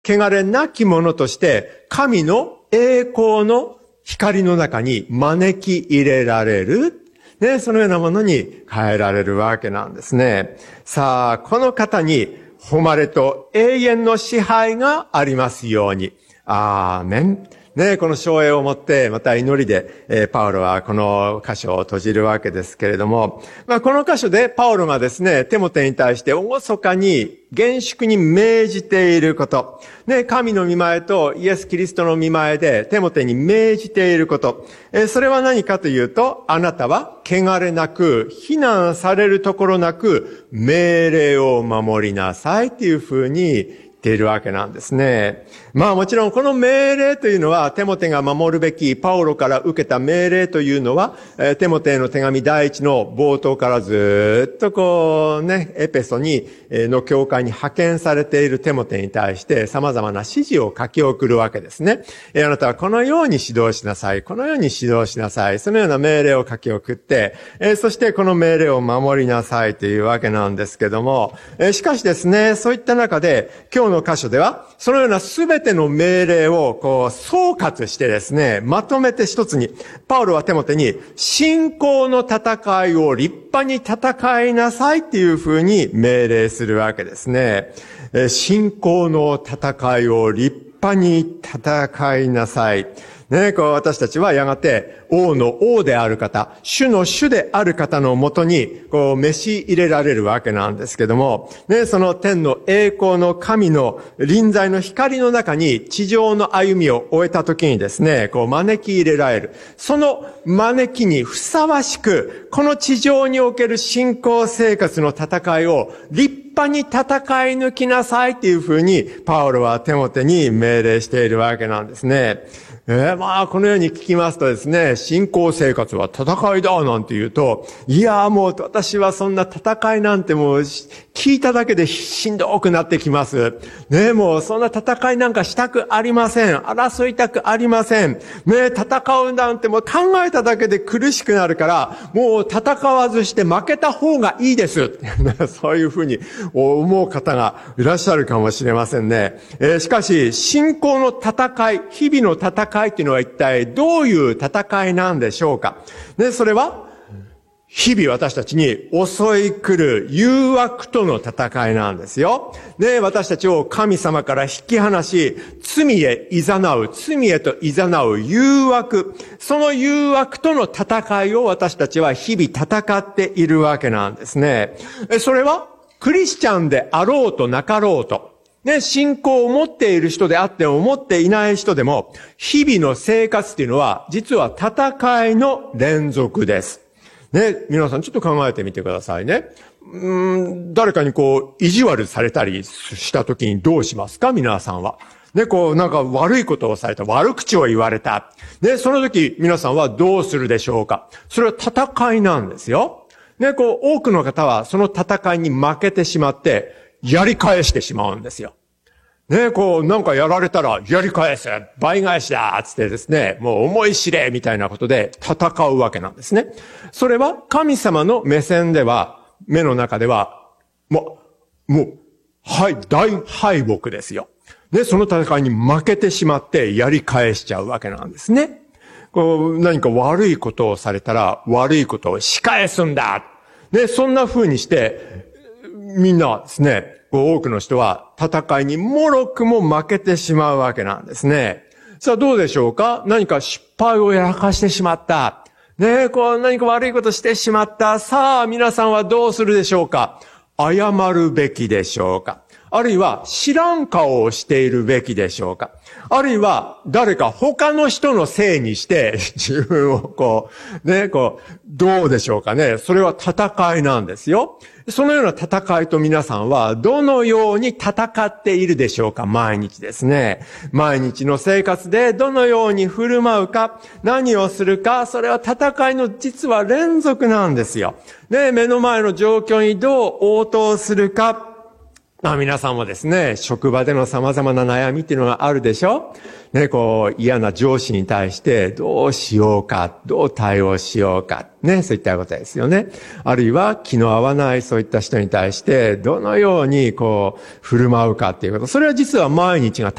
汚れなき者として、神の栄光の光の中に招き入れられる。ね、そのようなものに変えられるわけなんですね。さあ、この方に誉れと永遠の支配がありますように。アーメン。ね、この照英をもって、また祈りで、パウロはこの箇所を閉じるわけですけれども、この箇所でパウロがですね、テモテに対して厳かに厳粛に命じていること。ね、神の御前とイエス・キリストの御前でテモテに命じていること。それは何かというと、あなたは汚れなく、非難されるところなく、命令を守りなさいっていうふうに言っているわけなんですね。もちろんこの命令というのはテモテが守るべきパウロから受けた命令というのはテモテへの手紙第一の冒頭からずっとエペソの教会に派遣されているテモテに対して様々な指示を書き送るわけですね。あなたはこのように指導しなさい。このように指導しなさい。そのような命令を書き送って、そしてこの命令を守りなさいというわけなんですけども、しかしですね、そういった中で今日の箇所ではそのような全ての命令を総括してですね、まとめて一つに、パウロはテモテに信仰の戦いを立派に戦いなさいっていうふうに命令するわけですね。信仰の戦いを立派に戦いなさい。ね、私たちはやがて王の王である方、主の主である方のもとに召し入れられるわけなんですけども、ね、その天の栄光の神の臨在の光の中に地上の歩みを終えた時にですね、招き入れられる。その招きにふさわしく、この地上における信仰生活の戦いを立派に戦い抜きなさいっていうふうにパウロはテモテに命令しているわけなんですね。このように聞きますとですね、信仰生活は戦いだなんて言うと、もう私はそんな戦いなんてもう聞いただけでしんどくなってきます。ね、もうそんな戦いなんかしたくありません。争いたくありません。ね、戦うなんてもう考えただけで苦しくなるから、もう戦わずして負けた方がいいです。そういうふうに思う方がいらっしゃるかもしれませんね。しかし、信仰の戦い、日々の戦いっていうのは一体どういう戦いなんでしょうか。ね、それは、日々私たちに襲い来る誘惑との戦いなんですよ。ね、私たちを神様から引き離し、罪へと誘う誘惑。その誘惑との戦いを私たちは日々戦っているわけなんですね。それは、クリスチャンであろうとなかろうと。ね、信仰を持っている人であっても持っていない人でも、日々の生活っていうのは、実は戦いの連続です。ね、皆さんちょっと考えてみてくださいね。誰かに意地悪されたりした時にどうしますか、皆さんは。ね、なんか悪いことをされた、悪口を言われた。ね、その時皆さんはどうするでしょうか。それは戦いなんですよ。ね、多くの方はその戦いに負けてしまって、やり返してしまうんですよ。ね、なんかやられたら、やり返す、倍返しだつってですね、もう思い知れみたいなことで戦うわけなんですね。それは神様の目線では、目の中では、大敗北ですよ。ね、その戦いに負けてしまってやり返しちゃうわけなんですね。何か悪いことをされたら、悪いことを仕返すんだ。ね、そんな風にして、みんなですね、多くの人は戦いにもろくも負けてしまうわけなんですね。さあどうでしょうか？何か失敗をやらかしてしまった。ねえ、何か悪いことしてしまった。さあ皆さんはどうするでしょうか？謝るべきでしょうか？あるいは知らん顔をしているべきでしょうか？あるいは誰か他の人のせいにして自分をどうでしょうかね？それは戦いなんですよ。そのような戦いと皆さんはどのように戦っているでしょうか？毎日ですね。毎日の生活でどのように振る舞うか、何をするか、それは戦いの実は連続なんですよ。ね、目の前の状況にどう応答するか、 皆さんもですね、職場での様々な悩みっていうのがあるでしょ？ね、嫌な上司に対してどうしようか、どう対応しようか、ね、そういったことですよね。あるいは気の合わないそういった人に対してどのように振る舞うかっていうこと。それは実は毎日が